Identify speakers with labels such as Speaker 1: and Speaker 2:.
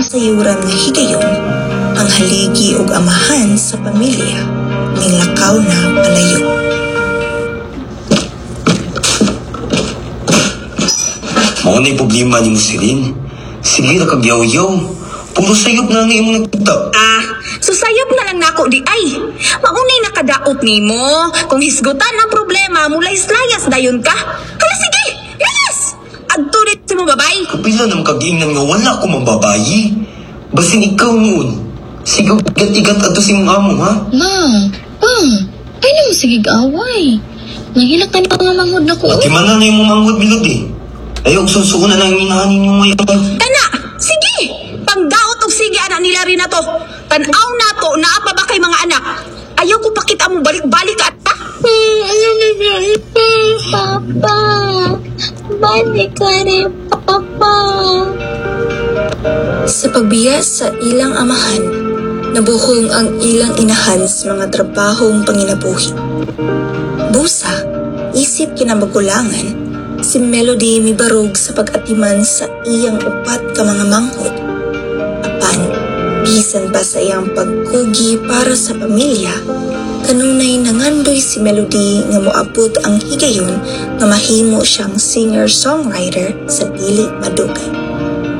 Speaker 1: sayuran nga higayon, ang haligi ug amahan sa pamilya ning lakaw na palayo.
Speaker 2: Mao na'y problema ni Musilin. Sige na kagyaw-yaw. Puro sayop na nga imong nagpunta.
Speaker 3: Susayop na lang nako di ay. Maunay nakadaot nimo. Kung hisgutan ang problema, mulayas-layas dayon ka. Hala sige, yes! Adto dit si mo babay.
Speaker 2: Kapila naman kag-ingnan nga wala ko mababayi. Basin ikaw noon. Sige, igat-igat ato si mong amo, ha?
Speaker 4: Ma, ay naman sige away. Nahilak ka na nga mangod na ko.
Speaker 2: Pati man na yung manghod bilog eh. Ayaw, susuko na lang minahanin yung ngayon.
Speaker 3: Ana, sige! Pangdaot og sige anak nila rin na to. Tanaw na to, naapa ba kay mga anak? Ayaw ko pakita mo balik-balik ka ata.
Speaker 4: Ayaw na biyahe pa. Papa, balik ka rin, Papa.
Speaker 1: Sa pagbiya sa ilang amahan, nabuhong ang ilang inahan sa mga trabahong panginabuhi. Busa, isip kinamagulangan, si Melody mibarog sa pag-atiman sa iyang upat ka mga manghod. Apan, bisan pa sa iyang pagkugi para sa pamilya, kanunay nangandoy si Melody nga moabot ang higayon nga mahimo siyang singer-songwriter sa dili madugay.